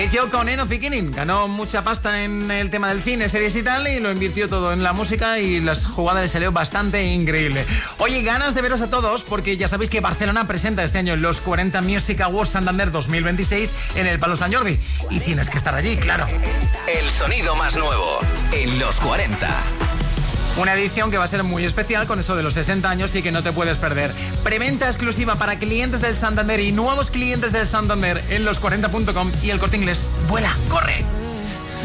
Inició con End of Beginning, ganó mucha pasta en el tema del cine, series y tal, y lo invirtió todo en la música y las jugadas le salió bastante increíble. Oye, ganas de veros a todos porque ya sabéis que Barcelona presenta este año los 40 Music Awards Santander 2026 en el Palau Sant Jordi y tienes que estar allí, claro. El sonido más nuevo en los 40. Una edición que va a ser muy especial con eso de los 60 años y que no te puedes perder. Preventa exclusiva para clientes del Santander y nuevos clientes del Santander en los40.com y el Corte Inglés. ¡Vuela! ¡Corre!